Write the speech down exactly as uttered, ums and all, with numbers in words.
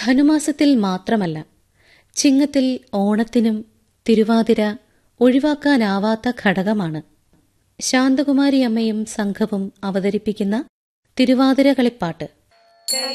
ധനുമാസത്തിൽ മാത്രമല്ല, ചിങ്ങത്തിൽ ഓണത്തിനും തിരുവാതിര ഒഴിവാക്കാനാവാത്ത ഘടകമാണ്. ശാന്തകുമാരി അമ്മയും സംഘവും അവതരിപ്പിക്കുന്ന തിരുവാതിര കളിപ്പാട്ട്.